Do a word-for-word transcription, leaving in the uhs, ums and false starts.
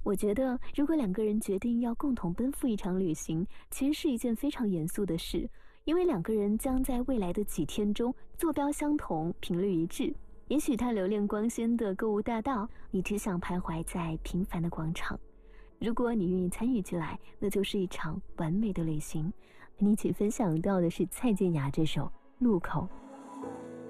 我觉得，如果两个人决定要共同奔赴一场旅行，其实是一件非常严肃的事，因为两个人将在未来的几天中坐标相同，频率一致。也许他留恋光鲜的购物大道，你只想徘徊在平凡的广场。如果你愿意参与进来，那就是一场完美的旅行。和你一起分享到的是蔡健雅这首《路口》。